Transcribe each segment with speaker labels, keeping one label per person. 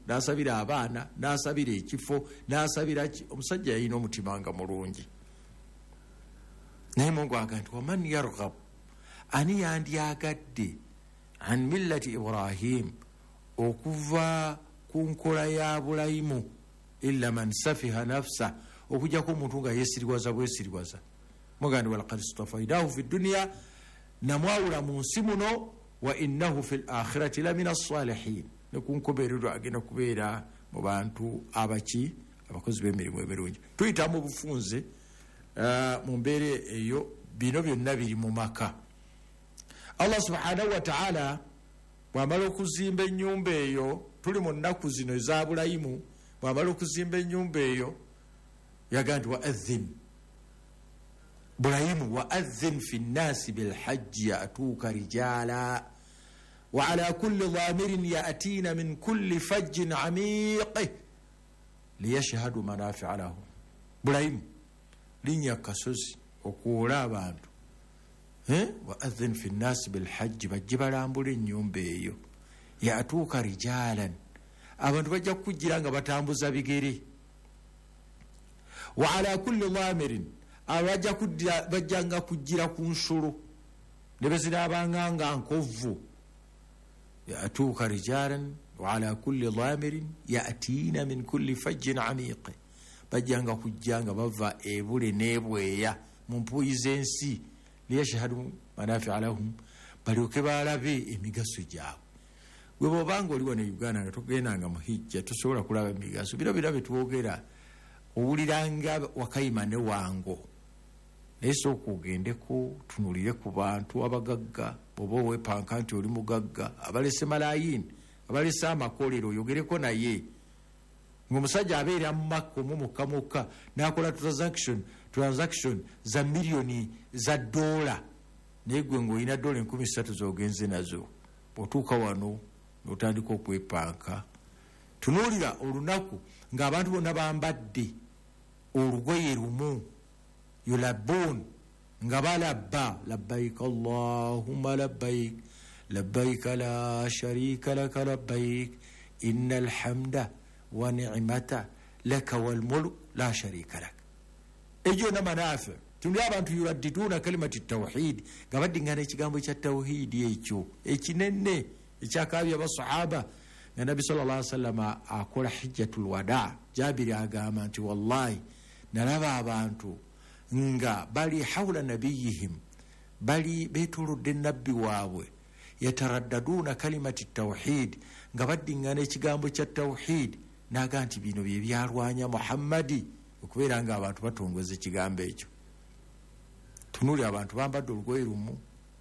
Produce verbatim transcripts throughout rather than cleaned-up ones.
Speaker 1: n'asabira abaana, n'asabira ekifo, n'asabira omusajja yalina omutima nga mulungi. Naye Mungu agamba nti waman yarghab, ani yandyagadde an millati Ibrahim, okuva ku nkola ya Bulayimu, illa man safiha nafsa, okujjako omuntu nga yeesiriwaza bwesiriwaza. Mugandi walaqad istafainahu fi dunya, namwawula mu nsi muno, wa innahu fi l-akhirati lamina as-salihin, ne ku nkomerero agenda kubeera mu bantu abaki, abakozi b'emirimu emirungi. Tuyita mu bufunze uh, mu mbeera eyo, bino byonna biri mu maka. Allah subhanahu wa ta'ala bw'amala okuzimba ennyumba eyo, tuli mu nnaku zino eza Bulayimu, bw'amala okuzimba ennyumba eyo yaga nti waadhin Bulayimu, waadhin fi nnasi bilhajji yatuuka rijala wa ala kulli dhamirin yatina min kulli fajjin amiqi liyashhadu manafi'a lahum. Bulayimu linnya kasozi okuwola abantu, eh waadhin fi nnasi bilhajji, bajje balambula ennyumba eyo, yatuuka rijalan, abantu bajja kujjira nga batambuza bigere, wa ala kulli dhamirin, abajja kujjira bajjanga kujjira ku nsolo ne bezirabanga nga nkovu, yatuuka rijalan wa ala kulli dhamirin yatina min kulli fajjin amiq, bajjanga kujjanga bava ebule n'ebweya mu mpuyi z'ensi, liyashhadu manafi'a lahum, balyoke balabe emigaso gyabwe. Gwe bw'obanga oli wano Uganda nga togendanga mu hijja tosobola kulaba emigaso, biro bira betwogera owuliranga wakayima ne wango, naye sooka ogendeko tunulire ku bantu abagagga, bw'oba weepanka nti oli mugagga, abalese malayini, abalese amakolero, oyogereko naye. Ng'omusajja abeera mu Makka omu mukka mukka n'akola transaction transaction za miliyoni za dola, naye gwe ng'olina dola enkumi ssatu z'ogenze nazo, bw'otuuka wano n'otandika okwepanka. Tunuulira olunaku ng'abantu bonna bambadde olugoye lumu, yulabbun, nga balabba labbaik allahumma labbaik labbaik la sharika laka labbaik innal hamda wa ni'mata laka wal mulk la sharika lak. Ejo na manafi tuli abantu yuraddiduna kalimati tawhid, nga baddingana ekigambo kya tawhidi ekyo ekinene ekyakabya abasahaba. Na Nabi sallallahu alaihi wasallam akola hijjatul wada, Jabiri agamba nti wallahi nalaba abantu nga bali hawla nabiyihim, bali betuludde nabbi waabwe, yataraddaduna kalimati tawhid, nga baddingana ekigambo kya tawhid, naga nti bino bye byalwanya Muhammadi okubeera nga abantu batongoza ekigambo ekyo. Tunuli abantu bambadde olugoye lumu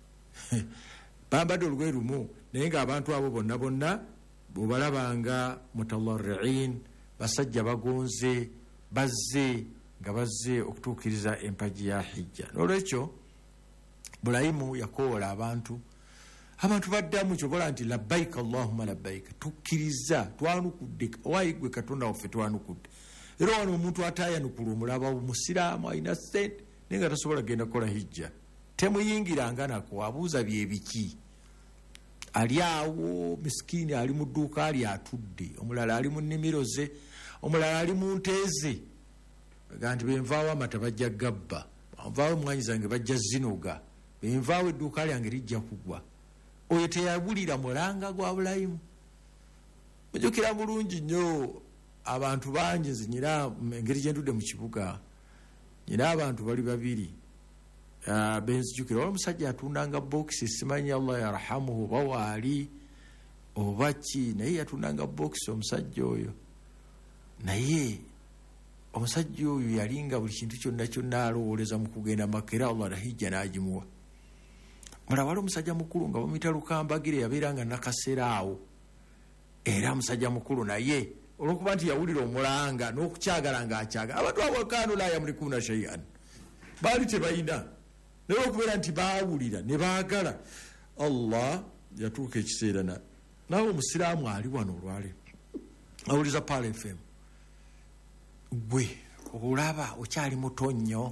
Speaker 1: bambadde olugoye lumu, naye nga abantu abo bonna bonna bw'obalabanga mutalarri'in, basajja bagonze, bazze nga bazze okutuukiriza empagi ya hijja. N'olwekyo Bulayimu yakoola abantu, abantu baddamu kyobola nti labbaika allahumma labbaika, tukkiriza, twanukudde, waayi gwe Katonda waffe twanukudde. Era wano omuntu ataayanukula omulaba omusiraamu alina ssente naye nga tasobola genda kukola hijja, temuyingiranga nako, abuuza bye biki. Ali awo miskini, ali mu dduuka ali atudde, omulala ali mu nnimiro ze, omulala ali mu nteeze, ganti benvaawo amata bajja gabba, benvaawo emwanyi zange bajja zinoga, benvaawo edduuka lyange lijja kugwa. Oyo teyabulira mulanga gwa Bulayimu. Mujukira bulungi nnyo abantu bangi, nze nyina engeri gye ndudde mu kibuga, nyina abantu bali babiri Uh, benzijukira wala omusajja atundanga bokisi, simanyi Allah yarhamuhu oba waali oba ki, naye yatundanga bokisi omusajja oyo. Naye omusajja oyo yalinga buli kintu kyonna kyonna alowooleza mu kugenda Makka, era Allah nahijja n'agimuwa. Mulaba wali omusajja mukulu nga bamuyita Lukambagire, yabeeranga nakaseera awo, era omusajja mukulu naye olw'okuba nti yawulira omulanga n'okukyagala ng'akyagala. Abantu awakaano la yamlikuna shay'an, baali tebalina, naye okubeera nti baawulira ne baagala. Allah yatuuka ekiseera na nawe omusiraamu ali wano olwale awuliza Pal F M, gwe olaba okyali muto nnyo,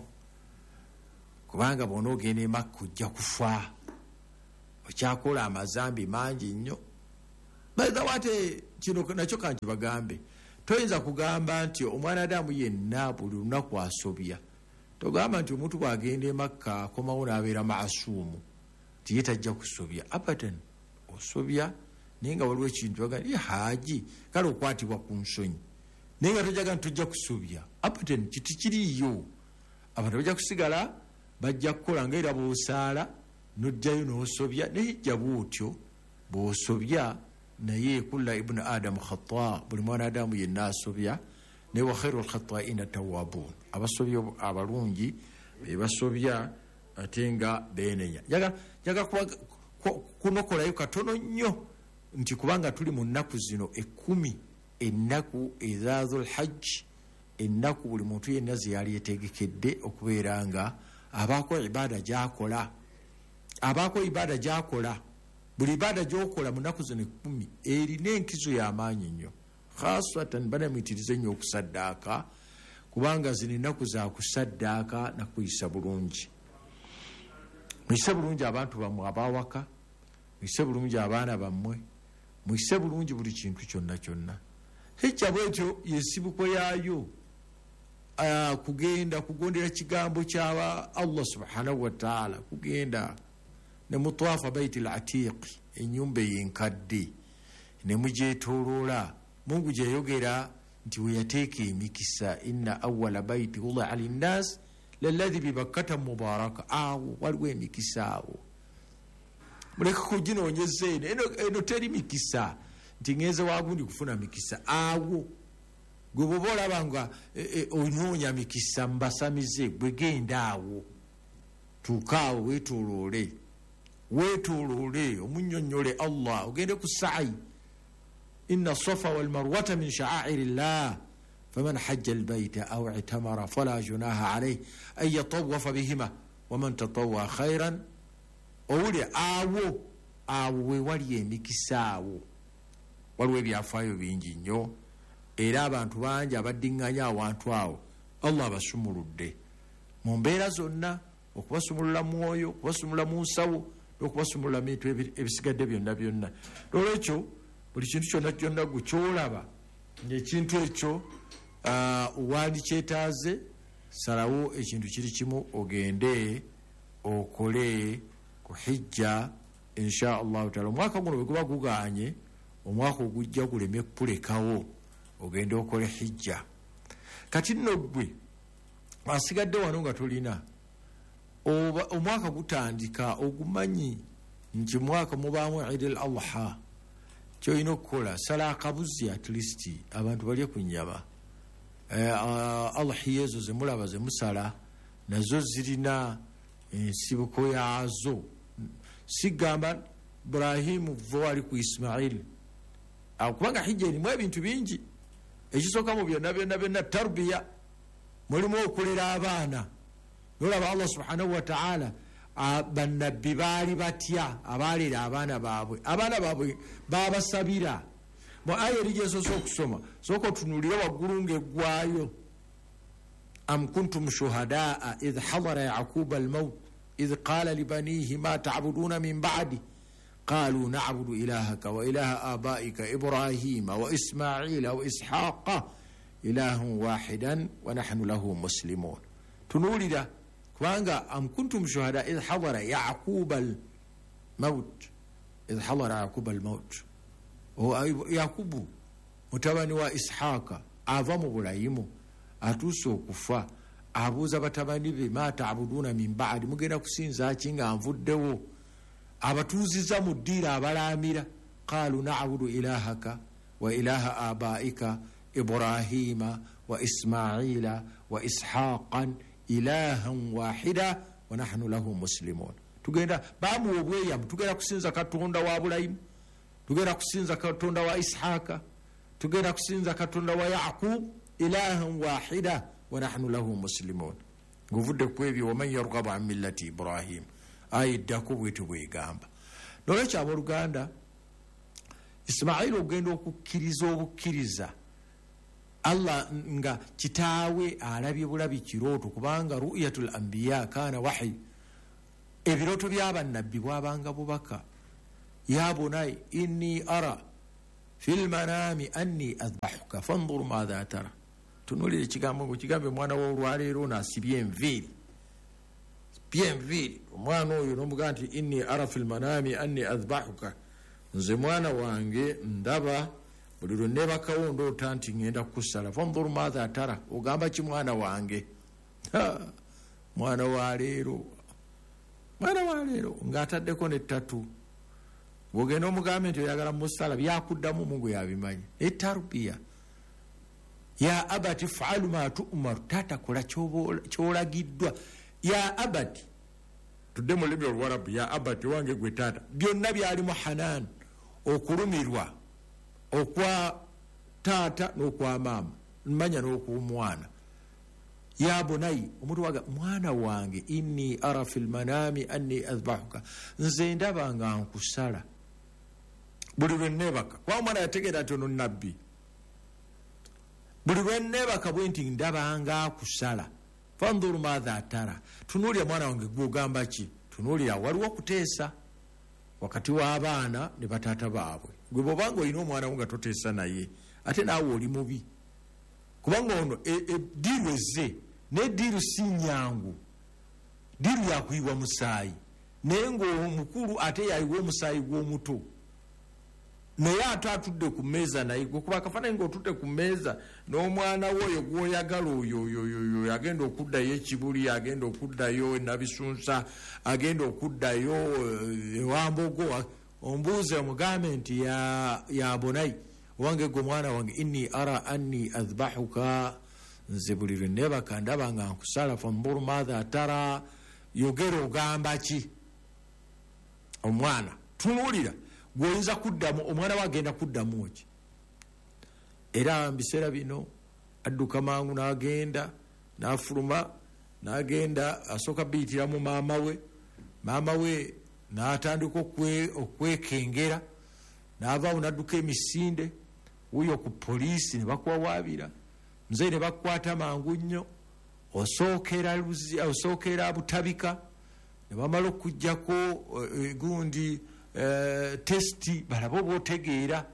Speaker 1: kubanga bona ogenda e Makka ojja kufa, okyakola amazambi mangi nnyo, bazawate kino nakyo kanti bagambe toyinza kugamba nti omwana adamu yenna buli lunaku asobya. Togamba nti omuntu bwagenda e Makka akomawo n'abeera maasuumu nti ye tajja kusobya. Abadan osobya naye nga waliwo ekintu baga ye haaji kale okwatibwa ku nsonyi naye nga tojaga nti tojja kusobya. Abadan kiti kiriyo. Abantu bajja kusigala bajja kukola ngaera bw'osaala n'ojjayo n'osobya naye jja bw'otyo bw'osobya naye kulla ibn adam khata, buli mwana adamu yenna asobya naye wa khairu lkhataina tawabun, abasobya abalungi bebasobya ate nga benenya. Jaga kunokolayo katono nnyo nti kubanga tuli mu nnaku zino ekkumi, ennaku eza dhul hajj, ennaku buli muntu yenna ze yali yetegekedde okubeera nga abaako ibada gyakola, abaako ibada gyakola. Buli ibada gyokola mu nnaku zino ekkumi erina enkizo y'amaanyi nnyo, khasatan banamuyitirize nnyo okusaddaaka kubanga zino ennaku za kusaddaaka nakuyisa bulungi. Muyise bulungi abantu bammwe abawaka, muyise bulungi abaana bammwe, muyise bulungi buli kintu kyonna kyonna. Hijja bwetyo yesibuko yaayo uh, kugenda kugondera kigambo kyaba Allah subhanahu wa ta'ala, kugenda ne mutwafa baiti al-atiq, enyumba yenkadde ne mugyetoloola. Mungu gyeyogera nti weyateeka emikisa, inna awwala baiti wudi'a linnas lalladhi bibakkata mubaraka. Awo waliwo emikisa awo, muleke kuginoonyeza eno eno teri mikisa nti ngenze wagundi kufuna mikisa. Awo gwe bwoba olaba nga e, e, onoonya mikisa mbasamize, gwe genda awo, tuuka awo weetoloole weetoloole omunnyonnyole Allah, ogende ku sa'i. inna safa wal marwata min sha'airi llah faman hajja albayta aw i'tamara fala junaha alayhi an yatawafa bihima waman tatawwa khairan. Owulira awo awo we wali emikisa, awo waliwo ebyafaayo bingi nnyo era abantu bangi abaddiŋŋanya awantu awo Allah abasumuludde mu mbeera zonna, okubasumulula mwoyo, okubasumulula mu nsawo, okubasumulula bintu ebisigadde byonna byonna. Olwekyo buli kintu kyonna kyonna gwe kyolaba ngaekintu ekyo wandi kyetaaze, salawo ekintu kiri kimu ogende okole ku hijja insha allahu taala. Omwaka guno bwe guba guganye, omwaka ogujja guleme kulekawo, ogende okole hijja. Kati nno gwe asigadde wano nga tolina oba omwaka gutandika ogumanyi nti mwaka mubaamu Eid al-Adha, kyolina okukola sala akabuzi at least abantu balye ku nnyama. Adhiya ezo zemulaba zemusala nazo zirina ensibuko yaazo. Sigamba Ibrahimu vo ali ku Ismail, kubanga hijja erimu ebintu bingi. Ekisooka mu byonna byonna byonna tarbiya, mulimu okulera abaana. Nolaba Allah subhanahu wa ta'ala bannabbi baali batya abalera abaana baabwe, abaana baabwe babasabira. Mu aya eri gyesoose okusoma sooka otunuulira waggulu ng'eggwayo, am kuntum shuhadaa idh hadara yaquba almaut idh qala libanihi ma ta'buduna min ba'di qalu na'budu ilahaka wa ilaha abaika ibrahima wa ismaila wa ishaqa ilahan wahidan wa nahnu lahu muslimun. Tunuulira kubanga am kuntum shuhada idh hadara yaquba almaut idh hadara yaquba almaut, yakubu mutabani wa ishaqa ava mu bulayimu atuuse okufa, abuuza batabani be ma ta'buduna min ba'di, mugenda kusinza ki nga nvuddewo? Abatuuziza mu ddiira abalaamira. Qaalu na'budu ilahaka wa ilaha abaika ibrahima wa ismaila wa ishaqan ilahan wahida wa nahnu lahu muslimun. Tugenda bamuwa obweyamu, tugenda kusinza katonda wa bulayimu, tugenda kusinza katonda wa ishaaka, tugenda kusinza katonda wa yaqub ilahan wahida wa nahnu lahu muslimun. Nguvudde ku ebyo waman yarghabu an millati ibrahim, ayiddako bwetu bwegamba. Nolwekyo abooluganda, Ismail ogenda okukkiriza obukkiriza Allah nga kitaawe alabye bulabi kirooto, kubanga ru'yatul anbiya kana wahyi, ebirooto by'abannabbi bwabanga bubaka. Ya bunay inni ara fil manami anni adbahuka fanzur madha tara. Tunulire ekigambo ngo kigambe mwana w'olwaleero n'asibye enviiri sibye enviiri. Omwana oyo n'omugaa nti inni ara fil manami anni adbahuka, nze mwana wange ndaba buli lwe neebakawo ndoota nti ŋŋenda kukusala. fanzur madha tara, ogamba ki mwana wange? Mwana wa leero, mwana wa leero ng'ataddeko n'ettatu. Bw'ogenda omugambe nti oyagala musala, byakuddamu Mungu yabimanyi. Etarbiya ya abati faalu ma tu'maru, taata kola kyolagiddwa. Ya abati, tudde mu lulimi Oluwarabu, ya abati wange gwe taata, byonna byalimu hanan, okulumirwa okwa taata n'okwa maama, mmanya n'okw'omwana. Ya bunayi, omuntu waga mwana wange inni ara fil manami anni adbahuka, nze ndaba nga nkusala. Buli lwe neebaka, kwa omwana yategeera nti ono nabbi. Buli lwe neebaka bwe nti ndaba nga akusala. Fanzur madha tara, tunuulira mwana wange gw'ogamba ki? Tunuulira waliwo okuteesa wakati w'abaana ne bataata baabwe. Gwe bw'obanga olina omwana wo nga toteesa naye, ate naawe oli mubi. Kubanga ono eddiiru ezze, n'eddiiru si nyangu. Ddiiru yakuyiwa musaayi, naye ng'omukulu ate yayiwa omusaayi gw'omuto. Naye ate atudde ku mmeeza naye, kuba akafaananyi ng'otudde ku mmeeza n'omwana wo oyo gw'oyagala oyo agenda okuddayo ekibuli, agenda okuddayo enabisunsa, agenda okuddayo ewambogo. Ombuuze omugambe nti ya bunayi, owange gwe mwana wange inni ara anni adbahuka, nze buli lwe neebaka ndaba nga nkusala. fanzur madha tara, yogera ogamba ki? Omwana tunuulira gw'oyinza kuddamu, omwana we agenda kuddamu ki? Era mu biseera bino adduka mangu n'agenda n'afuluma n'agenda asooka biyitira mu maama we. Maama we n'atandika okwekengera, n'avaawo n'adduka emisinde, wuyo ku poliisi ne bakuwawaabira, nze ne bakukwata mangu nnyo, osookera butabika, ne bamala okuggyako gundi tesiti balaba oba otegeera.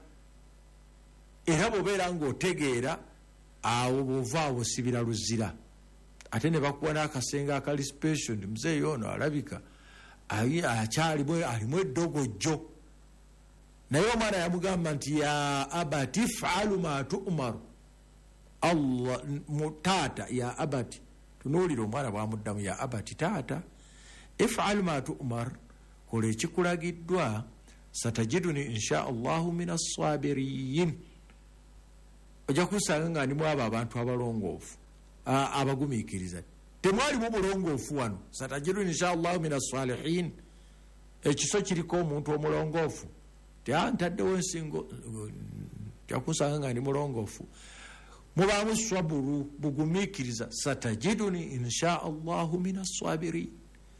Speaker 1: Era bw'obeera ng'otegeera, awo bw'ovaawo sibira luzira. Ate ne bakuwa n'akasenga akali special, muzeeyi ono alabika akyalimu alimu eddogojjo. Naye omwana yamugamba nti ya abati faalu ma tu'maru, Allah taata ya abati. Tunuulira omwana bwamuddamu ya abati, taata ifaalu ma tu'mar, kola ekikulagiddwa, satajiduni insha allahu min as-sabiriyin. Ojja kusanga nga ndimu abo abantu abalongoofu abagumiikiriza. Temwalimu bulongoofu wano. Satajiduni insha allahu min as-salihin, ekiso kiriko omuntu omulongoofu. Ntaddewo ensingo, ojja kusanga nga ndi mulongoofu. Mubaamu swaburu, bugumiikiriza. Satajiduni insha allahu min as-sabirin,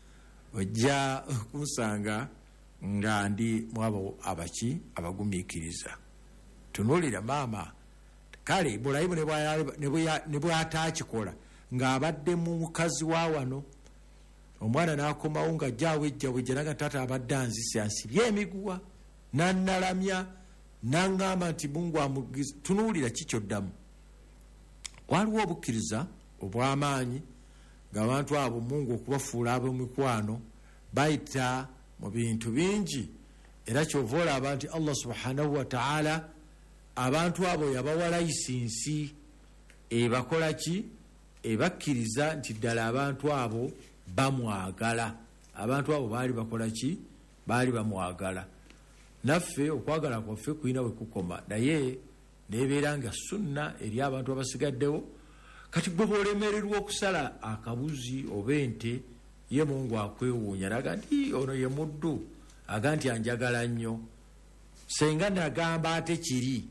Speaker 1: ojja kunsanga nga ndi mwabo abaki abagumiikiriza. Tunuulira maama, kale Ibulayimu ne bw'ataakikola ng'abadde mu mukazi wa wano, omwana n'akomawo nga jjaawe ejja bwejja naga taata abadde anzise, ansibye emiguwa, nannalamya, n'aŋŋamba nti Mungu amugize. Tunuulira kikyoddamu. Waliwo obukkiriza obw'amaanyi ng'abantu abo Mungu okubafuula ab'omukwano bayita mu bintu bingi. Era kyova olaba nti Allah subhanahu wa ta'ala abantu abo yabawa layisinsi ebakola ki? Ebakkiriza nti ddala abantu abo bamwagala. Abantu abo baali bakola ki? Baali bamwagala. Naffe okwagala kwaffe kulina we kukoma, naye nebeera nga sunna eri abantu abasigaddewo. Kati gwe bw'olemererwa okusala akabuzi oba ente, ye Mungu akwewuunya naga nti ono ye muddu aga nti anjagala nnyo. Senga nagamba ate kiri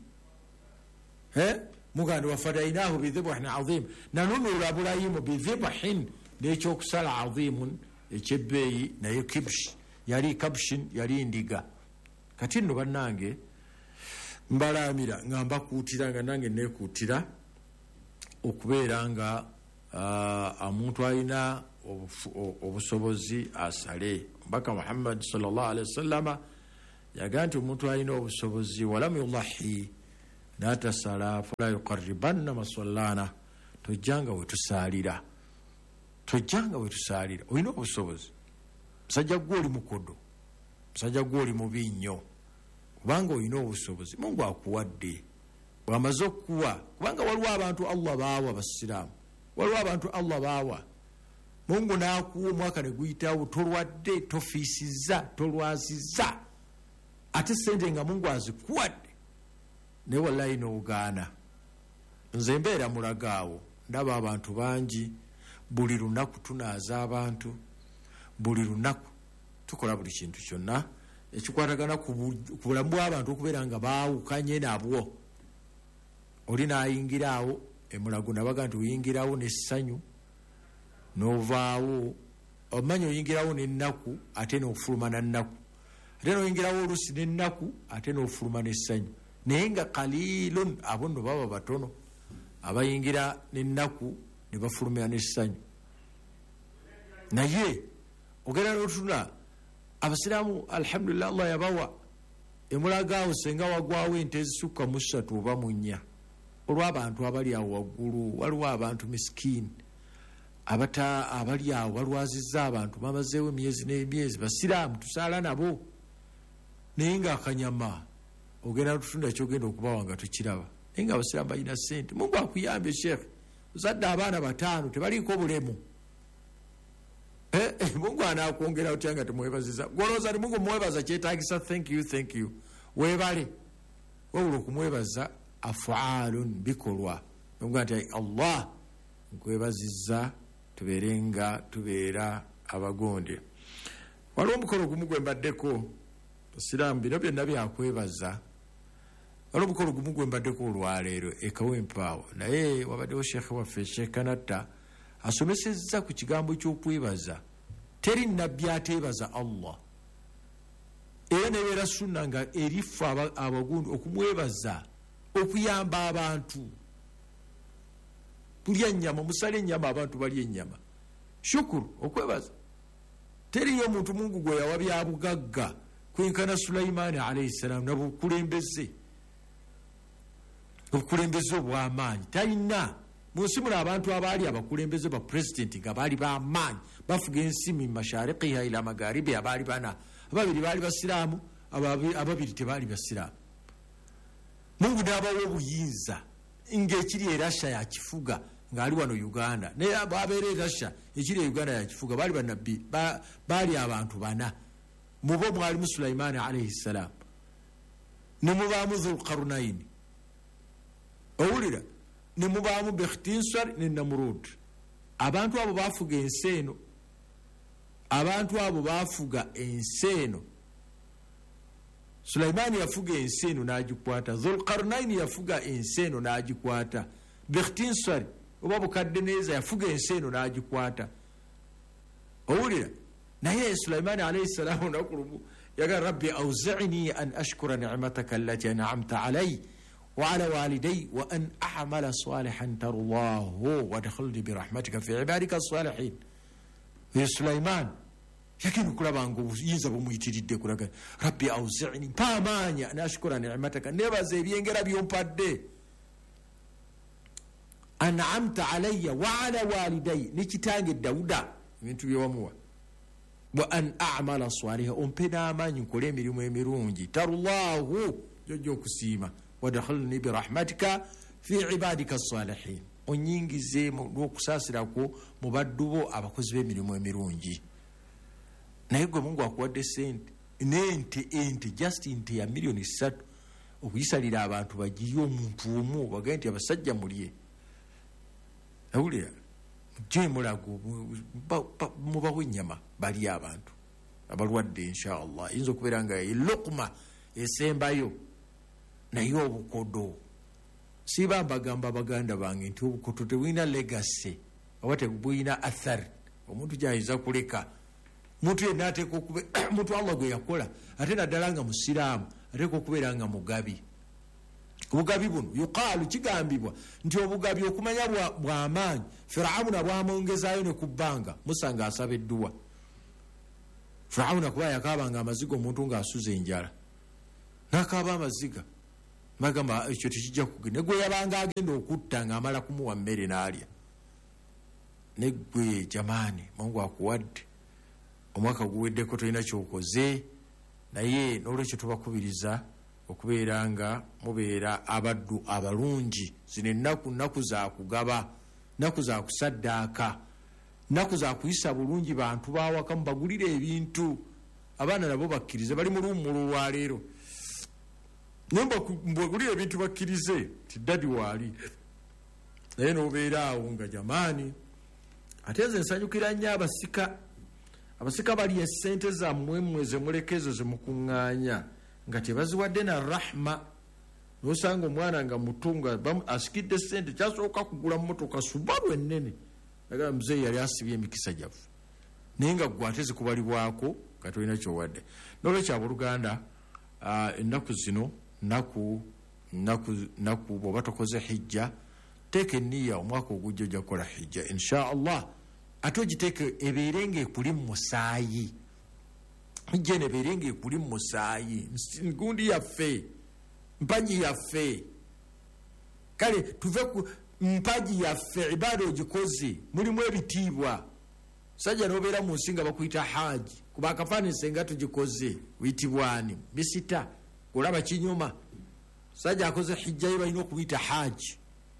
Speaker 1: mugandi wafadainahu bidhibhin azim, nanunula Ibulayimu bidhibhin, n'ekyokusala azimun ekyebbeeyi, naye kibsh yali kabshin, yali ndiga. Kati nno bannange mbalamira nga mbakuutira nga nange neekuutira okubeera nga omuntu alina obusobozi asale. Mbaka Muhammad sallallahu alaihi wasallama yaga nti omuntu alina obusobozi walam yulahi natasala fala yuqarribanna masallana tojjanga wetusaalira tojjanga wetusaalira olina obusobozi musajja gwe oli mukodo musajja gwe oli mubi nnyo kubanga olina obusobozi Mungu akuwadde bwamaze okuwa kubanga waliwo abantu Allah baawa basiraamu waliwo abantu Allah baawa Mungu n'akuwa omwaka ne guyitawo tolwadde tofiisiza tolwaziza ate sente nga Mungu azikuwadde naye wallahi n'ogaana nze mbeera mulagaawo ndaba abantu bangi buli lunaku tunaaza abantu buli lunaku tukola buli kintu kyonna ekikwatagana ku bulamu bw'abantu okubeera nga baawukanye nabwo oli naayingiraawo emulago nabaga nti oyingirawo n'essanyu n'ovaawo omanyi oyingirawo n'ennaku ate n'ofuluma nannaku ate n'oyingirawo olusi n'ennaku ate n'ofuluma n'essanyu naye nga kalilun abo nno baba batono abayingira n'ennaku ne bafulumira n'essanyu naye ogenda n'otuna abasiraamu alhamdulillah Allah yabawa emulagaawo senga wagwawo ente ezisukka mu ssatu oba mu nnya olw'abantu abali awo waggulu waliwo abantu miskini abata abali awo balwazizza abantu bamazeewo emyezi n'emyezi basiraamu tusaala nabo naye nga akanyama ogenda tutunda kyogenda okubawa nga tukiraba naye nga abasiraamu balina ssente Mungu akuyambye sheekh uzadde abaana bataano tebaliiko bulemu Mungu anakwongera otya nga temwebaziza gwolowooza ti Mungu mwebaza kyetaagisa thank you thank you weebale wabula okumwebaza afaalun bikolwa noga nti Allah nkwebazizza tubeere nga tubeera abagonde waliwo omukolo gumu gwe mbaddeko basiraamu bino byonna byakwebaza waliwo omukolo gumu gwe mbaddeko olwaleero ekawempaawo naye wabaddewo sheekhe waffe Sheikh Kanatta asomesezza ku kigambo ky'okwebaza teri nabbi ateebaza Allah era nebeera sunna nga erifu abagundu okumwebaza okuyamba abantu tulya ennyama musala ennyama abantu balya ennyama shukuru okwebaza teriyo omuntu Mungu gwe yawa bya bugagga kwenkana Sulaimaani alayhi salaam nabukulembeze obukulembeze obw'amaanyi talina munsi mula abantu abaali abakulembeze ba president nga baali b'amaanyi bafuga ensi min mashariqiha ila magharibi abaali bana ababiri baali basiraamu ababiri tebaali basiraamu Mungu n'abawa obuyinza ng'ekiri e Russia yakifuga ng'ali wano Uganda naye abeera e Russia ekiri e Uganda yakifuga baali bannabbi baali abantu bana mubo mwalimu Sulaimaani alayhi salaam ne mubaamu Dhulqarnaini owulira ne mubaamu Bakhtinsar ne Namrud abantu abo baafuga ensi eno abantu abo baafuga ensi eno Sulaimaani yafuga ensi eno n'agikwata Dhulqarnaini yafuga ensi eno n'agikwata Bakhtinsar oba Bukaddeneza yafuga ensi eno n'agikwata owulira naye Sulaimaani alayhi salaamu olunaku lumu yagala rabbi awzi'ni an ashkura ni'mataka allati an'amta alayya وعلى والدي وأن أعمل صالحا ترضاه وادخلني برحمتك في عبادك الصالحين يا سليمان يكن كل بانغو ينزب ميتيدي كلك ربي أوزعني بامانيا أن أشكر نعمتك نبا زي بينغرا بيوم بادي أنعمت علي وعلى والدي نيكتانغ داودا منتو يوموا وأن أعمل صالحا أمبنا ماني كولي ميرمو ميرونجي ترضاه جوجو كسيما wadakhalni birahmatika fi ibadika as-salihin onyingize mu kusasirako mu baddubo abakozi b'emirimu emirungi naye gwe Mungu akuwadde sente nente ente just ente ya milioni ssatu okuyisalira abantu bagiye omuntu omu bagende nti abasajja mulye awulira mujje mulago mubawe ennyama bali abantu abalwadde inshallah inzo kubeera nga luqma esembayo naye obukodo siba mbagamba baganda bange nti obukodo tebulina legacy oba tebulina athar omuntu gyayinza kuleka muntu yenna ateeka okube muntu Allah gwe yakola ate naddala nga musiraamu ateeka okubeera nga mugabi obugabi buno yuqaalu kigambibwa nti obugabi okumanya bw'amaanyi Firawuna bwamwongezaayo ne ku bbanga Musa ng'asaba edduwa Firawuna kuba yakaabanga amaziga omuntu ng'asuza enjala nakaba amaziga bagamba ekyo tekijja kugenda negwe yabanga agenda okutta ng'amala kumuwa mmere n'alya negwe jamaani Mungu akuwadde omwaka guweddeko tolina kyokoze naye n'olwekyo tubakubiriza okubeera nga mubeera abaddu abalungi zino ennaku nnaku zakugaba nnaku zakusaddaaka nnaku zakuyisa bulungi bantu bawaka mubagulire ebintu abaana nabo bakkirize bali mu luwummula olwaleero naye mbagulire ebintu bakkirize tiddadi waali naye nobeera awo nga jamaani ate nze nsanyukira nnyo abasika abasika bali esente zammwe mmwe zemulekezo zemukuŋŋaanya nga tebaziwadde na rahma nosanga omwana nga mutunga asikidde sente kyasooka kugula motoka Subaru ennene agamba muzeeyi yali asibye emikisa gyaffe naye nga gwe ate zikubalibwako nga tolina kyowadde n'olwekyo abooluganda ennaku zino naku naku naku bw'oba tokoze hijja teeka enniya omwaka ogujja ojja kukola hijja insha allah ate ogiteeke ebeere ng'ekuli mu musaayi hijja eno ebeere ng'ekuli mu musaayi gundi yaffe mpaji yaffe kale tuve ku mpaji yaffe ibaada ogikoze mulimu ebitiibwa sajja n'obeera mu nsi nga bakuyita haji kuba akafaananyi senga tugikoze uyitibwani bisita olaba kinyuma sajja akoze hijja ye balina okuyita haji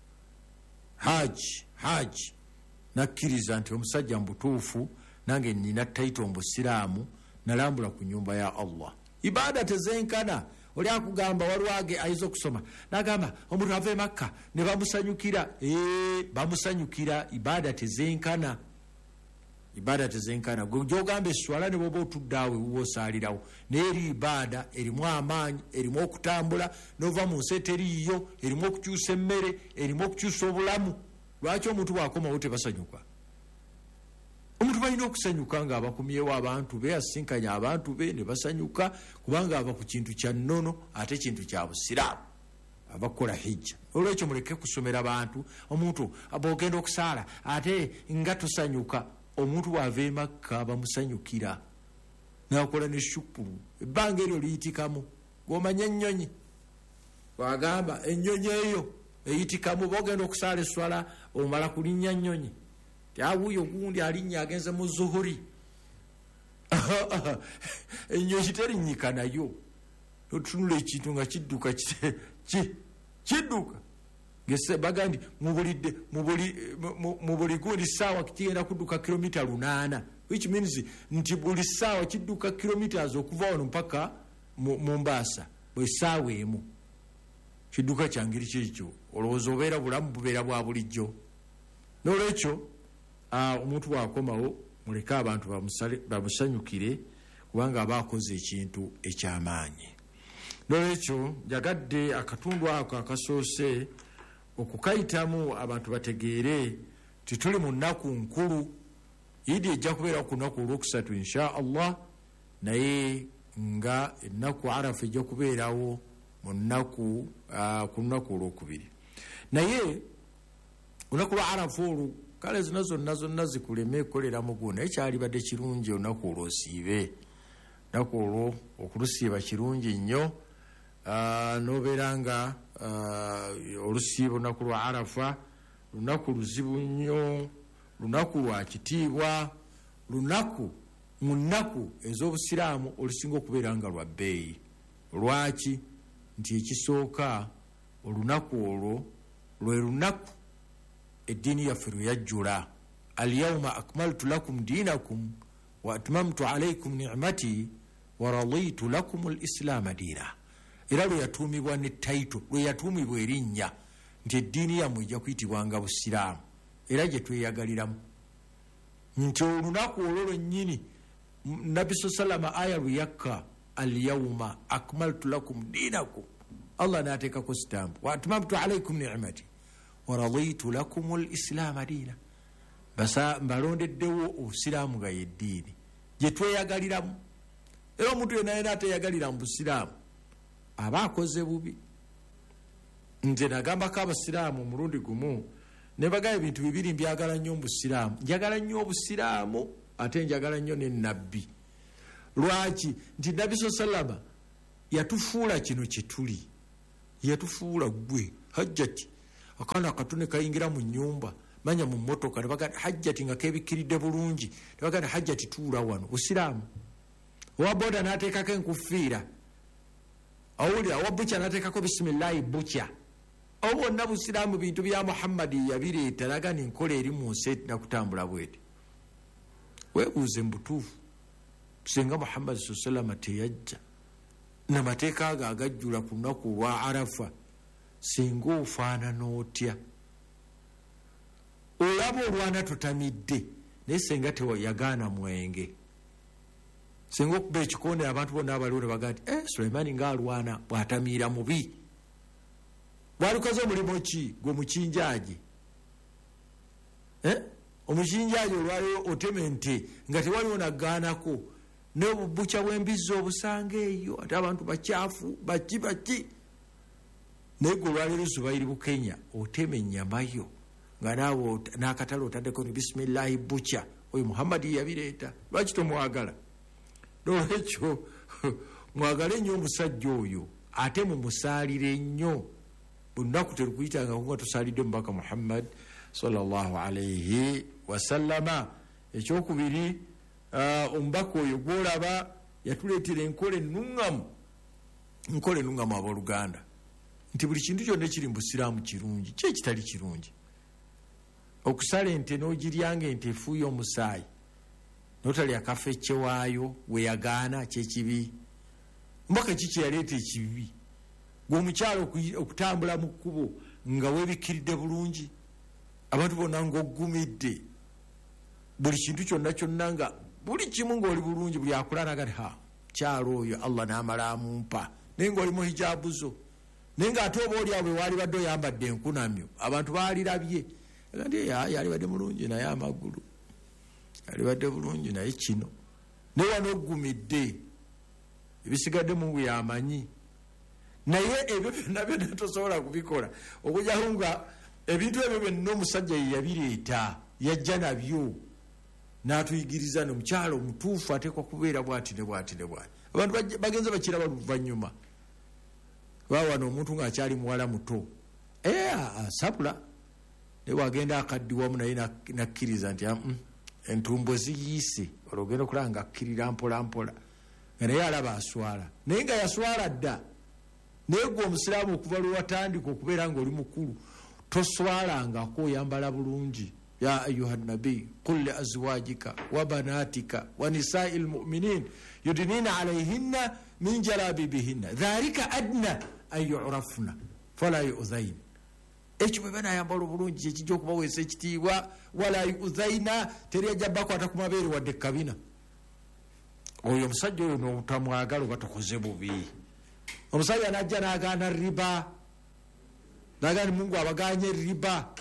Speaker 1: haji haji nakkiriza nti omusajja mubutuufu nange nina taito mbusiraamu nalambula ku nyumba ya Allah ibaada tezenkana oli akugamba walwage ayiza okusoma nagamba omuntu ava e Makka ne bamusanyukira ee bamusanyukira ibaada tezenkana ibaada tezenkana gwe gyogamba eswala ne bwoba otuddaawe wuwo osaalirawo naye eri ibaada erimu amaanyi erimu okutambula nova mu nsi eteriiyo erimu okukyusa emmere erimu okukyusa obulamu lwaki omuntu bwakomawo tebasanyuka omuntu balina okusanyuka ng'abakumyewo abantu be asinkanya abantu be ne basanyuka kubanga aba ku kintu kya nnono ate kintu kya busiraamu abakola hijja olwekyo muleke kusomera bantu omuntu abogenda okusaala ate nga tosanyuka omuntu bw'ava e Makka bamusanyukira nakola ne shukuru ebbanga eryo liyitikamu gw'omanya ennyonyi wagamba ennyonyi eyo eyitikamu bogenda okusaala eswala omala kulinnya nnyonyi tyawuyo gundi alinnya agenze mu zuhuri ennyonyi terinyika nayo totunula ekintu nga kidduka kidduka ngese bagandi mubulidde mu buli gundi saawa kigenda kudduka kilomita lunaana which means nti buli saawa kidduka kilometers okuva wano mpaka Mombasa bwe saawa emu kidduka kyangeri kyekyo olowooza obeera bulamu bubeera bwa bulijjo n'olwekyo omuntu bwakomawo muleke abantu bamusanyukire kubanga aba akoze ekintu ekyamaanyi n'olwekyo njagadde akatundu ako akasoose okukayitamu abantu bategeere tituli mu nnaku nkulu idi ejja kubeera ku nnaku olwokusatu insha allah naye nga ennaku arafa ejja kubeerawo mu nnaku ku nnaku olwokubiri naye olunaku lwa arafa olwo kale zino zonna zonna zikuleme ekoleramu gwo naye kyalibadde kirungi olunaku olwosiibe olunaku olwo okulusiiba kirungi nnyo nobeera nga olusiiba olunaku lwa arafa lunaku luzibu nnyo lunaku lwa kitiibwa lunaku mu nnaku ez'obusiraamu olusinga okubeera nga lwa bbeeyi lwaki nti ekisooka olunaku olwo lwe lunaku eddiini yaffe lwe yajjula alyawma akmaltu lakum diinakum wa atmamtu alaykum nicmati wa raditu lakum lislaama diina era lwe yatuumibwa ne taito lwe yatuumibwa erinnya nti eddiini yammwe ejja kuyitibwanga busiraamu era gye tweyagaliramu nti olunaku olwo lwennyini nabbi sa salama aya lwe yakka alyawma akmaltu lakum diinakum allah n'ateekako sitampu wa atmamtu alaykum nicmati wa raditu lakum lislaama diina mbalondeddewo obusiraamu nga yeddiini gye tweyagaliramu era omuntu yena yena ateyagalira mu busiraamu aba akoze bubi nze nagambako abasiraamu omulundi gumu nebagaba ebintu bibiri mbyagala nnyo mu busiraamu njagala nnyo obusiraamu ate njagala nnyo ne nabbi lwaki nti nabbi sa salama yatufuula kino kyetuli, yatufuula gwe hajjati. Akaana katone kayingira mu nyumba manya mu motoka nebagamba hajjati nga kebikiridde bulungi, nebagamba hajjati tuula wano. Busiraamu. Owa boda n'ateekako enkufiira, awulira owa bucha n'ateekako bisimillahi bucha. Obwo bonna busiraamu bintu bya Muhammadi yabireeta, laga nenkola eri mu nsi etina kutambula bwete. Weebuuze mu butuufu singa Muhammad sallallahu teyajja n'amateeka ago agajjula ku lunaku lwa Arafa, singa ofaanana otya? Olaba olwana tutamidde naye singa teyagaana mwenge, singa okuba ekikonde abantu bonna abaliwo ne bagaa nti eh, Sulaimaani ng'alwana bw'atamiira mubi. Bwalikoze omulimu ki gwe mukinjaaji? Eh? Omukinjaaji olwaliwo oteme ente nga tewaliwo nagaanako, n'obubuca bw'embizzi obusanga eyo, ate abantu bakyafu baki baki. Naye gwe olwaleero Zubairi Bukenya oteme ennyama yo nga naawe n'akatale otaddeko ni bisimillahi buca. Oyo Muhammadi yabireeta, lwaki tomwagala? Nolwekyo mwagale nnyo omusajja oyo, ate mumusaalire nnyo. Bunaku terukuyitanga nga tusaalidde mubaka Muhammad sallallahu alayhi wasallama. Ekyokubiri, omubaka oyo gwolaba yatuleetera enkola ennuŋŋamu, enkola ennuŋŋamu abooluganda, nti buli kintu kyonna ekiri mu busiraamu kirungi, ki ekitali kirungi? Okusala ente n'ogiryanga ente efuuye omusaayi n'otalya kafecce waayo weyagaana kyekibi. Mbaka ki kyeyaleeta ekibi? Gwe omukyalo okutambula mu kkubo nga weebikiridde bulungi, abantu bonna ng'oggumidde, buli kintu kyonna kyonna nga buli kimu ng'oli bulungi, buli akulanaga ha kyalo oyo Allah n'amala amumpa, naye ng'oli mu hijaabu zo, naye ng'ate oba oli abwe waali badde oyambadde enkunamyo, abantu baalirabye agandi yali badde mulungi naye amagulu, yali badde bulungi naye kino, naye wano oggumidde, ebisigadde mu bwe yamanyi. Naye ebyo byonna byonna tosobola kubikola okujjaho nga ebintu ebyo byonna omusajja ye yabireeta, yajja nabyo n'atuyigiriza nomukyalo omutuufu ateekwa kubeera bwati ne bwati ne bwati. Abantu bagenze bakiraba luvannyuma, bawano omuntu ng'akyali muwala muto asabula, naye wagenda akaddiwamu naye nakkiriza nti entumbo ziyiise, olwo ogenda okulaba nga akkirira mpola mpola, nga naye alaba aswala, naye nga yaswala dda. Naye gwe omusiraamu okuva lwe watandika okubeera ng'oli mukulu toswalangako, oyambala bulungi. Ya ayuha nabi qul li azwajika wa banatika wa nisai lmuminin yudnina alayhinna min jalabibihinna dhalika adna an yurafna fala yuudhain. Ekyo bwe banayambala obulungi kyekijja okubaweesa ekitiibwa. Wala yuudhaina, teri ajja bakwata ku mabeere wadde kabina. Oyo omusajja oyo n'obutamwagala oba tokoze bubi. Omusajja najja n'agaana riba, n'agaana Mungu abaganye riba.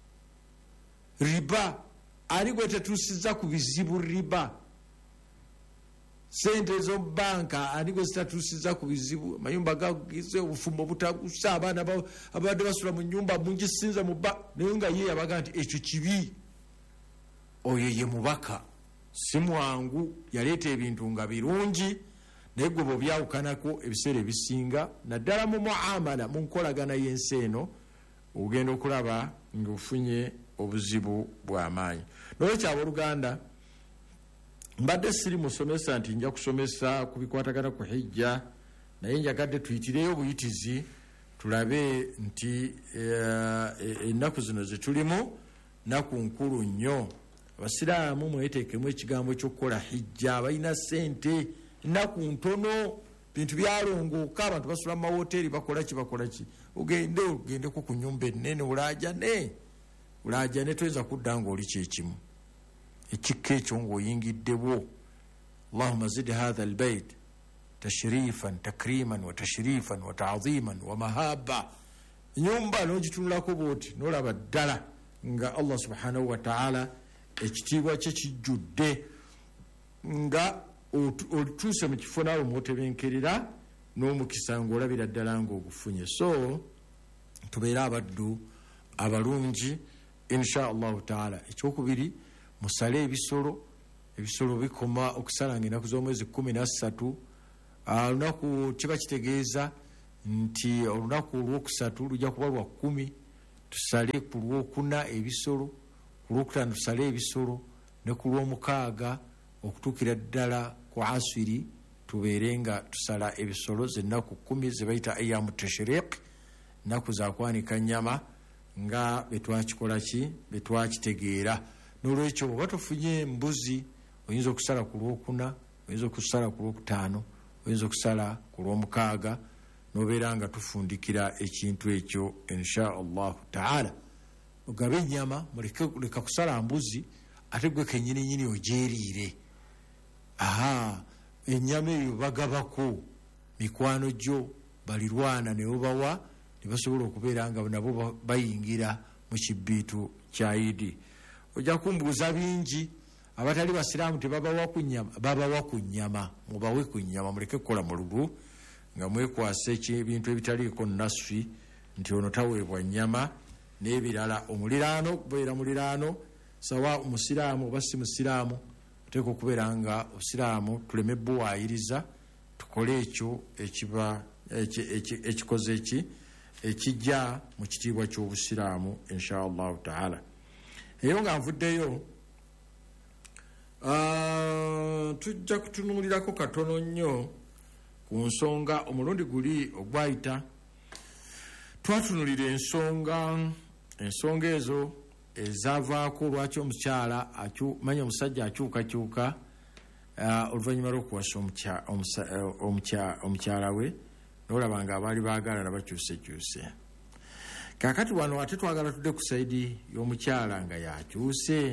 Speaker 1: Riba ani gwe tetuusiza ku bizibu riba? Sente z'obanka ani gwe zitatuusiza ku bizibu? Amayumba gagize obufumbo butagusa, abaana abadde basula mu nyumba mungi sinza mu bba, naye nga ye yabaga nti ekyo kibi. Oyo ye mubaka, si mwangu, yaleeta ebintu nga birungi. Naye gwe bw'obyawukanako ebiseera ebisinga, naddala mu muamala, mu nkolagana y'ensi eno, ogenda okulaba ng'ofunye obuzibu bw'amaanyi. Nolwekyo abooluganda, mbadde siri musomesa nti nja kusomesa ku bikwatagana ku hijja, naye njagadde tuyitireyo obuyitizi tulabe nti ennaku zino ze tulimu nnaku nkulu nnyo. Abasiraamu mweteekemu ekigambo ky'okukola hijja. Abalina ssente ennaku ntono, bintu byalongooka, abantu basula mu mawoteeri bakola ki bakola ki. Ogende ogendeko ku nnyumba ennene olaajane, olaajane toyinza kudda ng'oli kyekimu. Ekikka ekyo ng'oyingiddewo. Allahumma zid hatha albayt tashrifan takriman wa tashrifan wa ta'dhiman wa mahaba. Nyumba n'ogitunulako bwoti n'olaba ddala nga Allah subhanahu wa ta'ala ekitiibwa kye kijjudde, nga otuuse mu kifo naawe mwotebenkerera n'omukisa ng'olabira ddala ng'ogufunye. So tubeere abaddu abalungi insha allahu taala. Ekyokubiri, musale ebisolo. Ebisolo bikoma okusalanga ennaku z'omwezi kumi na ssatu olunaku kiba kitegeeza nti olunaku olwokusatu lujja kuba lwa kumi, tusale ku lwokuna ebisolo, ku lwokutaano tusale ebisolo, ne ku lwomukaaga okutuukira ddala ku asiri tubeere nga tusala ebisolo zennaku kumi zebayita ayamu tashriq, naku zakwanika nyama nga betwakikola ki betwakitegeera. Nolwekyo oba tufunye embuzi oyinza okusala ku lwokuna, oyinza okusala ku lwokutaano, oyinza okusala ku lwomukaaga, nobeera nga tufundikira ekintu ekyo insha allahu taala. Ogabe ennyama, leka kusala mbuzi ate gwe kenyini nyini ojeeriire. Aha, ennyama eyo bagabako mikwano gyo balirwana ne obawa ne basobola okubeera nga nabo bayingira mu kibbiitu kya Idi. Ojja kumbuuza bingi, abatali basiraamu tebabawa ku nnyama, babawa ku nnyama, mubawe ku nnyama, muleke kukola mululu nga mwekwasa ebintu ebitaliiko nasfi nti ono taweebwa nnyama n'ebirala. Omuliraano kubeera muliraano sawa omusiraamu oba si musiraamu, oteeka okubeera nga obusiraamu tuleme buwaayiriza, tukole ekyo ekiba ekikoze eki ekijja mu kitiibwa ky'obusiraamu insha allahu taala. Eyo nga nvuddeyo tujja kutunuulirako katono nnyo ku nsonga. Omulundi guli ogwayita twatunulira ensonga ensonga ezo ezavaako lwaki omukyala manya omusajja akyukakyuka oluvannyuma lw'okuwasa omukyala we, nolaba nga abaali baagalana bakyusekyuse. Kakati wano ate twagala tudde ku saidi y'omukyala nga yakyuse.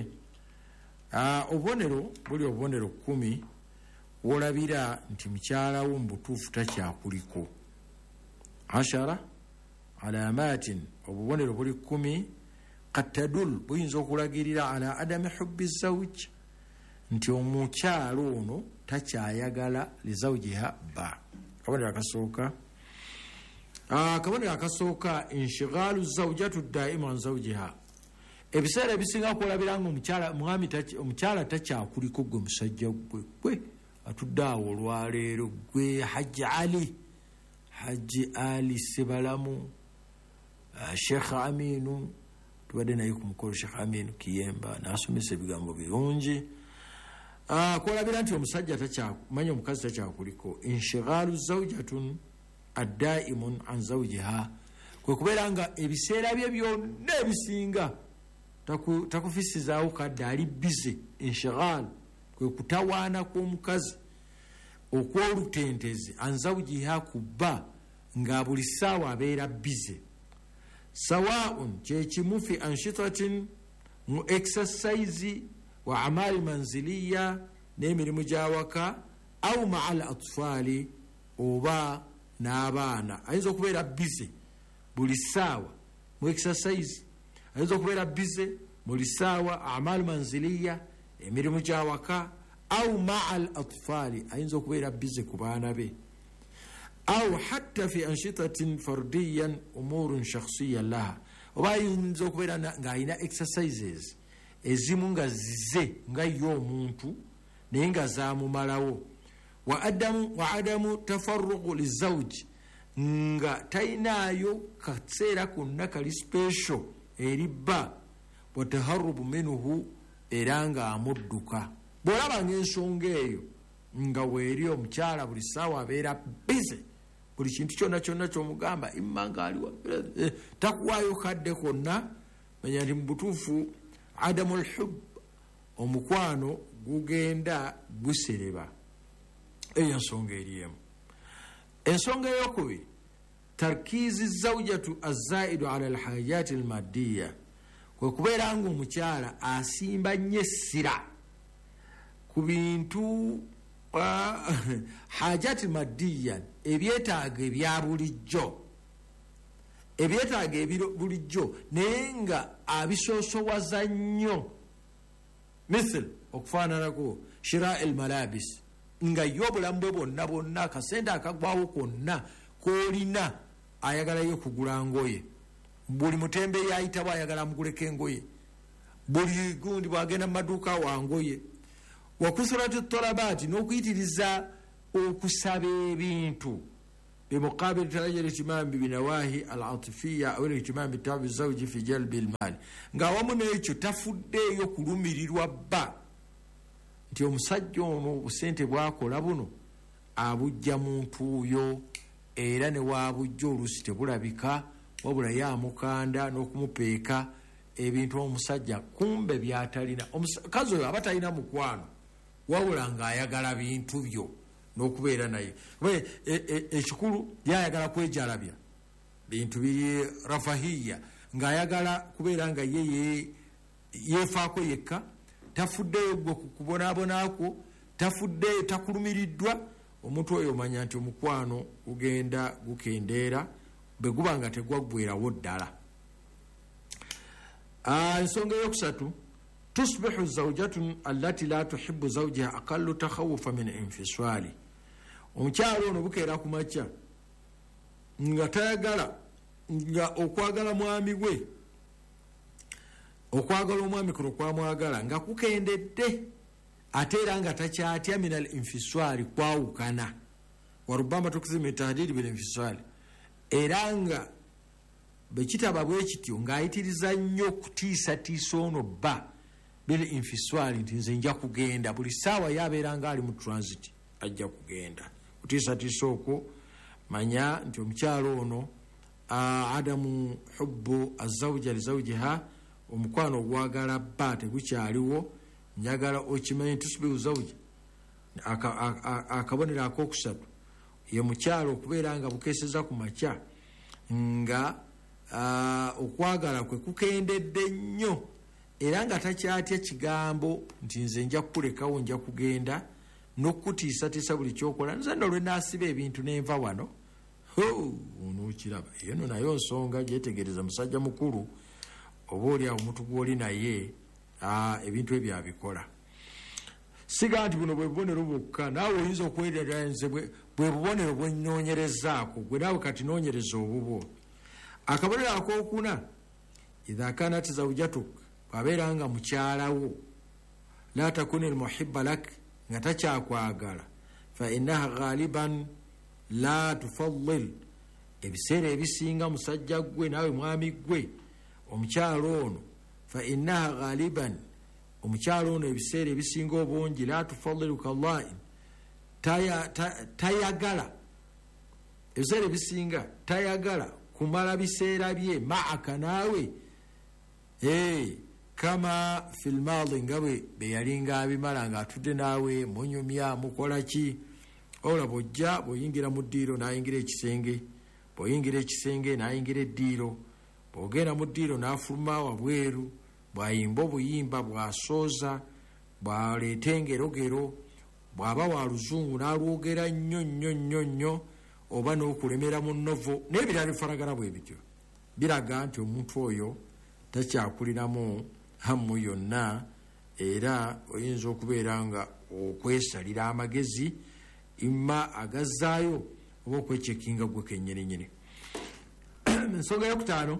Speaker 1: Obubonero buli obubonero kumi wolabira nti mukyala wo mu butuufu takyakuliko. Ashara alamatin, obubonero buli kumi katadul buyinza okulagirira ala adami hubbi zawj, nti omukyala ono takyayagala lizawjiha ba. Kabonero akasooka akabonero akasooka inshigalu zawjatu daima an zawjiha. Ebiseera ebisinga kulabira nga omukyala mwami omukyala takyakuliko gwe musajja gwe gwe atudde awo olwaleero gwe Hajji Ali Hajji Ali Sebalamu Sheikh Aminu tubadde naye ku mukolo Sheikh Aminu Kiyemba n'asomesa ebigambo birungi. Kulabira nti omusajja takyakumanya omukazi takyakuliko. Inshigalu zawjatun addaimun an zawjiha, kwe kubeera nga ebiseera bye byonna ebisinga takufisizaawo kadde ali bize. Inshigal kwe kutawaana kw'omukazi okw'olutentezi an zawjiha kubba nga buli ssaawa abeera bize. Sawaun kyekimu fi anshitatin mu exercise wa amali manziliya n'emirimu gy'awaka au maa al atfaali oba n'abaana. Ayinza okubeera bize buli ssaawa mu exercise, ayinza okubeera bize buli ssaawa amali manziliya emirimu gy'awaka au maa al atfaali, ayinza okubeera bize ku baana be, au hatta fi anshitatin fardiyan umurun shakhsiyan laha, oba ayinza okubeera ng'alina exercises ezimu nga zize nga yo omuntu naye nga zamumalawo. wa adamu wa adamu tafarruqu lizawji, nga tainaayo kaseera konna kali special eri bba, wa taharrubu minhu, era nga amudduka. Bw'olaba ng'ensonga eyo nga weeri omukyala buli ssaawa abeera bize, buli kintu kyonna kyonna ky'omugamba imma ng'aliwa takuwaayo kadde konna, manya nti mu butuufu adamu lhub, omukwano gugenda gusereba. Eyo ensonga eriemu. Ensonga eyokubiri tarkizi zawjatu azaidu ala alhajati almaddiya, kwe kubeera nga omukyala asimba nnyo essira ku bintu hajati maddiya, ebyetaago ebya bulijjo, ebyetaago ebiro bulijjo, naye nga abisoosowaza nnyo. Mithil okufaananako shira el malabis, nga yo obulamu bwe bwonna bwonna akasente akagwawo konna koolina ayagalayo kugula ngoye. Buli mutembe yayitabo ayagala muguleko engoye, buli gundi bwagenda mu maduuka wa ngoye. Wakusurati tolabaati, n'okuyitiriza okusaba ebintu بمقابل تأجل اهتمام بنواهي العاطفية أو الاهتمام بتعب الزوج في جلب المال. ngawamu n'ekyo tafuddeeyo kulumirirwa bba nti omusajja ono obusente bwakola buno abujja muntu oyo era ne waabujja oluusi tebulabika wabula yamukanda n'okumupeeka ebintu omusajja kumbe byatalina. Omukazi oyo aba talina mukwano wabula ng'ayagala bintu byo n'okubeera naye. Ekikulu yayagala kwejalabya bintu biri rafahiya ng'ayagala kubeera nga ye yeefaako yekka, tafuddeyo gwe kukubonaabonako, tafuddeyo takulumiriddwa. Omuntu oyo omanya nti omukwano gugenda gukendeera bwe guba nga tegwaggweerawo ddala. Ensonga eyokusatu, tusbihu zawjatun allati la tuhibbu zawjiha aqallu takhawufa min infiswali. Omukyalo ono bukeera ku makya nga tayagala nga okwagala mwami gwe okwagala omwami kuno kwamwagala nga kukendedde ate era nga takyatya min al infiswali kwawukana warubama tukizimi tahdidi bil infiswali, era nga bekitaba bwe kityo ng'ayitiriza nnyo kutiisatiisa ono bba bil infiswali nti nze nja kugenda buli ssaawa yabeera nga ali mu transit ajja kugenda. Kutiisatiisa okwo manya nti omukyalo ono adamu hubbu azawja li zawjiha, omukwano ogwagala bba tegukyaliwo. Njagala okimanyi tusbihu zawja akabonero akookusatu ye mukyalo okubeera nga bukeeseza ku makya nga okwagala kwe kukendedde nnyo era nga takyatya kigambo nti nze nja kukulekawo nja kugenda n'okutiisatiisa buli kyokola. Nze nno lwe naasiba ebintu nenva wano ono okiraba eno nayo nsonga gyetegereza musajja mukulu oba oli awo omuntu gw'oli naye ebintu ebyo abikola. Siga nti buno bwe bubonero bwokka, naawe oyinza okwerera nze bwe bubonero bwe nnoonyerezaako gwe naawe kati noonyereza obubwo. Akabonero akookuna, idha kanat zawjatuk, bw'abeera nga mukyalawo, la takuni almuhibba lak, nga takyakwagala, fa innaha ghaliban la tufaddil, ebiseera ebisinga musajja gwe naawe mwami gwe omukyalo ono, fa innaha ghaliban, omukyalo ono ebiseera ebisinga obungi, la tufaddilu kallahi, tayagala ebiseera ebisinga tayagala kumala biseera bye maaka naawe kama fil maadi nga bwe beyalinga abimala ng'atudde naawe munyumya mukola ki. Olaba ojja bw'oyingira mu ddiiro n'ayingira ekisenge, bw'oyingira ekisenge n'ayingira eddiiro, bw'ogenda mu ddiiro n'afuluma wabweru, bw'ayimba obuyimba, bw'asooza, bw'aleeta engerogero, bw'aba wa luzungu n'alwogera nnyo nnyo nnyo nnyo, oba n'okulemera mu novo n'ebirala bifaragana bwe bityo, biraga nti omuntu oyo takyakuliramu hammu yonna, era oyinza okubeera nga okwesalira amagezi imma agazzaayo oba okwekyekinga gwe kennyininyini. Ensonga yokutaano,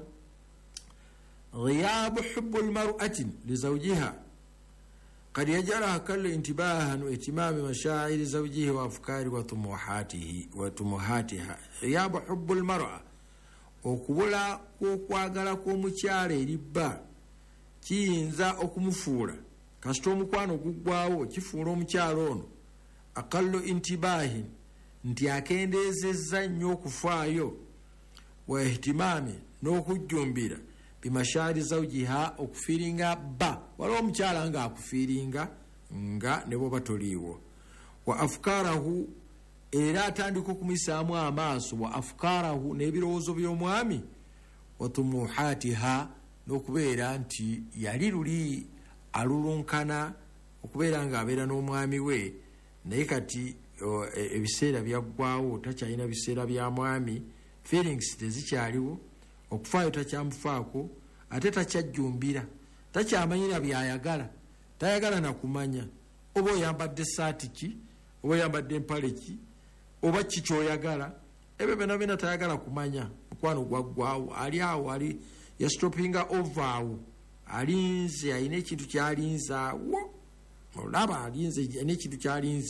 Speaker 1: ghiyabu hubbu lmar'atin lizawjiha kad yaj'alaha kallu intibahan wa ihtimami mashaa'iri zawjihi wa afkari wa tumuhatihi wa tumuhatiha. Ghiyabu hubbu lmar'a, okubula kw'okwagala kw'omukyala eri bba kiyinza okumufuula kasita omukwano guggwawo, kifuula omukyala ono aqallu intibahin, nti akendeezezza nnyo okufaayo, wa ihtimami, n'okujjumbira bimashaari zawjiha, okufiiringa bba, waliwo omukyala nga akufiiringa nga ne bwoba toliiwo, wa afkaarahu, era atandika okumisaamu amaaso, wa afkaarahu, n'ebirowoozo by'omwami, wa tumuhatiha, n'okubeera nti yali luli alulunkana okubeera ng'abeera n'omwami we, naye kati ebiseera byaggwawo, takyalina biseera bya mwami, feelings tezikyaliwo, okufaayo takyamufaako, ate takyajjumbira, takyamanyira byayagala, tayagala nakumanya oba oyambadde saati ki, oba oyambadde empale ki, oba ki kyoyagala, ebyo byonna byonna tayagala kumanya. Mukwano gwaggwawo, ali awo, ali yastopinga ovaawo, alinze, alina ekintu kyalinze awo, olaba alinze, alina ekintu kyalinze,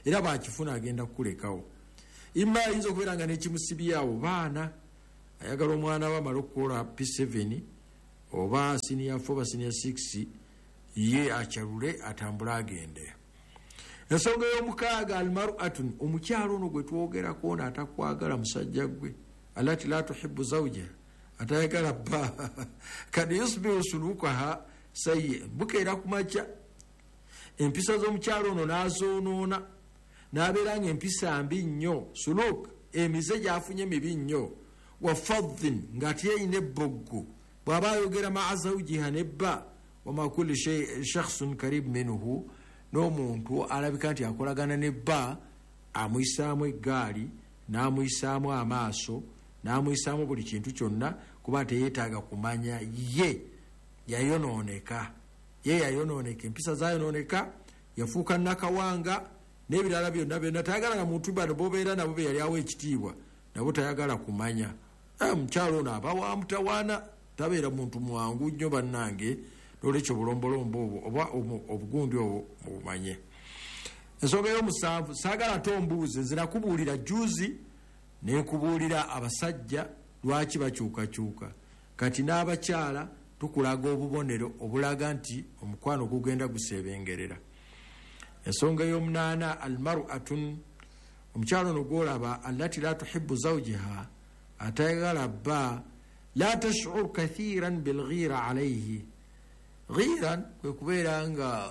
Speaker 1: era bakifuna agenda kukulekawo. Imma ayinza okubeera nga nekimusibyawo baana ayagala omwana we amala okukola P seven oba senior four oba senior six ye akyalule atambule agende. Ensonga y'omukaaga almar'atun omukyalo ono gwe twogerako ono atakwagala musajja gwe alati la tuhibbu zawja atayagala bba kad yusbihu sulukaha sayyi bukeera kumakya empisa z'omukyalo ono n'azoonoona n'abeera nga empisa mbi nnyo suluk emize gy'afunye mibi nnyo wa faddin ng'ate yeyina ebboggo bw'aba ayogera maa zawjiha nebba wama kulli shakhsun karib minhu n'omuntu alabika nti akolagana nebba amuyisaamu eggaali n'amuyisaamu amaaso n'amuyisaamu buli kintu kyonna kuba teyeetaaga kumanya ye yayonooneka ye yayonooneka empisa zayonooneka yafuuka nakawanga n'ebirala byonna byonna tayagala na muntu bano bobeera nabo be yali awo ekitiibwa nabo tayagala kumanya. Mukyalo ono aba wa mutawaana tabeera muntu mwangu nnyo bannange n'olwekyo bulombolombo obwo oba obugundi obwo mubumanye. Ensonga y'omusanvu saagala tombuuze nzirakubuulira juzi nenkubuulira abasajja lwaki bakyukakyuka kati n'abakyala tukulaga obubonero obulaga nti omukwano gugenda gusebengerera. Ensonga y'omunaana almar'atun omukyalo ono gwolaba allati la tuhibbu zawjiha atayagala bba la tash'ur kathiran bilghira alayhi. Ghiran kwe kubeera nga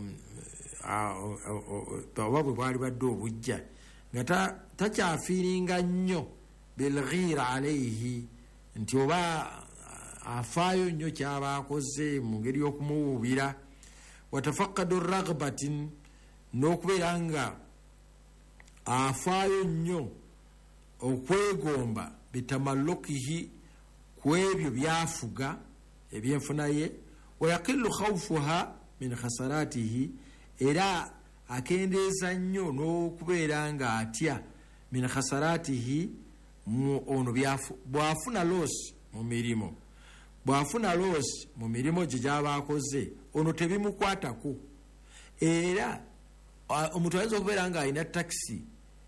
Speaker 1: oba bwe bwali badde obujja nga takyafiiringa nnyo bilghira alayhi nti oba afaayo nnyo kyaba akoze mu ngeri y'okumuwuubira. Watafaqadu ragbatin n'okubeera nga afaayo nnyo okwegomba bitamallukihi ku ebyo byafuga ebyenfuna ye. Wayaqillu khawfuha min khasaratihi era akendeeza nnyo n'okubeera nga atya min khasaratihi ono bw'afuna loosi mu mirimu bw'afuna loosi mu mirimu gye gyaba akoze ono tebimukwatako. Era omuntu ayinza okubeera nga alina takisi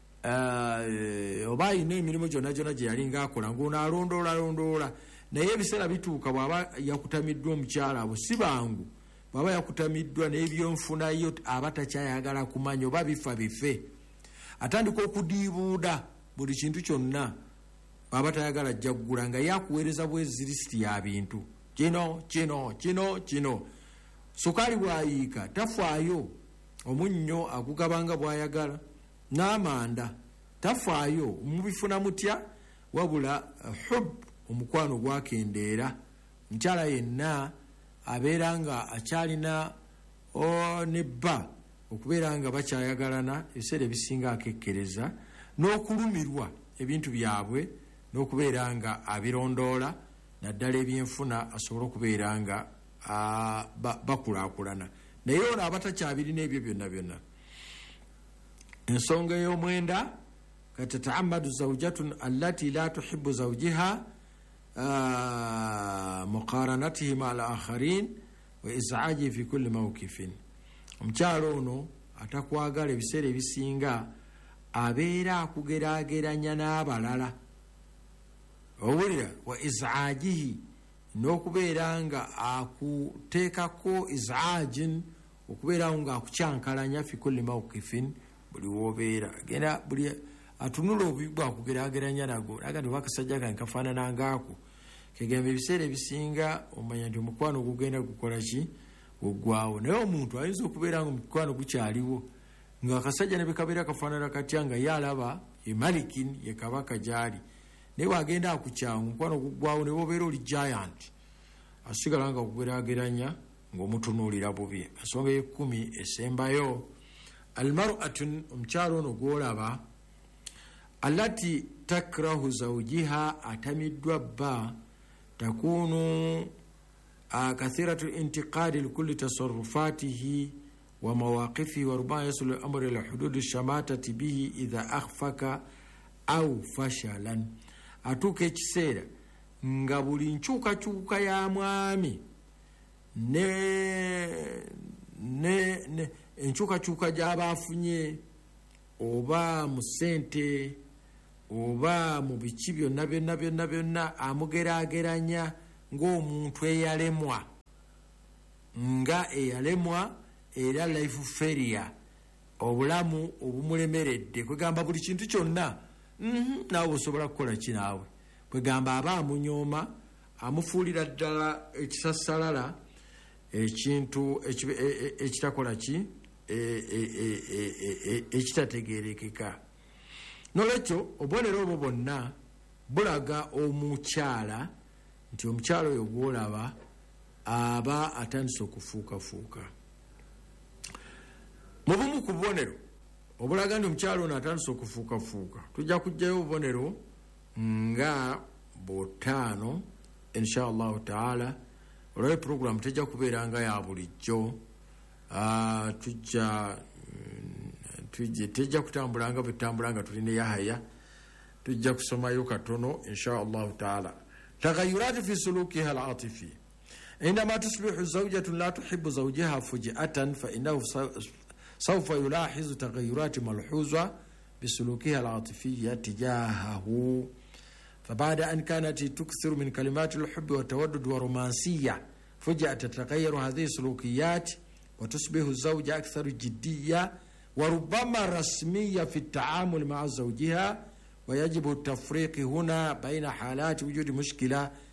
Speaker 1: oba alina emirimu gyonna gyonna gye yalinga akola ng'ono alondoola londoola naye ebiseera bituuka bw'aba yakutamiddwa omukyala abo si bangu bw'aba yakutamiddwa n'ebyonfunayo aba takyayagala kumanya oba bifa bife atandika okudiibuuda buli kintu kyonna aba tayagala jjaggula nga yakuweereza bwezi lisiti ya bintu kino kino kino kino. Sukaali bwayiika tafaayo omunnyo agugabanga bwayagala n'amanda tafaayo mubifuna mutya wabula hub omukwano gwakendeera. Mukyala yenna abeera nga akyalina nebba okubeera nga bakyayagalana ebiseera ebisinga akekkereza n'okulumirwa ebintu byabwe n'okubeera nga abirondoola naddala ebyenfuna asobole okubeera nga bakulaakulana naye ono abatakyabirina ebyo byonna byonna. Ensonga ey'omwenda katataamadu zawjatun allati la tuhibbu zawjiha muqaranatihi ma al akharin wa izaaji fi kulli mawkifin. Omukyalo ono atakwagala ebiseera ebisinga abeera akugeraageranya n'abalala owulira wa izaajihi n'okubeera nga akuteekako izaajin okubeerawo nga akukyankalanya fi kulli mawkifin buli wobeera genda buli atunula obubi bwakugeraageranya nago aga nti bakasajja kange kafaananangaako kegamba ebiseera ebisinga omanya nti omukwano gugenda gukola ki guggwawo. Naye omuntu ayinza okubeera nga omukwano gukyaliwo nga akasajja ne bekabeera kafaanana katya nga ye alaba ye malikin ye kabaka gyali naye wagenda akukyawa omukwano guggwawo ne bobeera oli giant asigala nga kugeraageranya ng'omutunuulira bubi. Ensonga y'ekkumi esembayo almar'atun omukyalo ono gwolaba allati takrahu zawjiha atamiddwa bba takunu kathiratu intiqadi likulli tasarrufatihi wa mawaqifihi wa rubama yasulu al-amru ila hududi shamatati bihi idha akhfaka au fashalan. Atuuka ekiseera nga buli nkyukakyuka ya mwami ne ne enkyukakyuka gy'aba afunye oba mu ssente oba mu biki byonna byonna byonna byonna amugeraageranya ng'omuntu eyalemwa nga eyalemwa era life failure obulamu obumulemeredde kwegamba buli kintu kyonna mm-hmm, naawe osobola kukola kinaawe kwegamba aba amunyooma amufuulira ddala ekisassalala ekintu ekitakola ki ekitategerekeka nolwekyo obubonero obwo bwonna bulaga omukyala nti omukyala oyo gwolaba aba atandise okufuukafuuka mu bumu ku bubonero obulaga nti omukyala ono atandise okufuukafuuka tujja kujjayo obubonero nga butaano insha allahu taala olwayo programu tejja kubeera nga ya bulijjo tujja tejja kutambula nga bwetambula nga tulina yahaya tujja kusomayo katono insha allahu taala tagayurati fi sulukiha alatifi عندما تصبح زوجة لا تحب زوجها فجأة فإنه سوف يلاحظ تغيرات ملحوظة بسلوكها العاطفية تجاهه فبعد أن كانت تكثر من كلمات الحب والتودد والرومانسية فجأة تتغير هذه السلوكيات وتصبح الزوجة أكثر جدية وربما رسمية في التعامل مع زوجها ويجب التفريق هنا بين حالات وجود مشكلة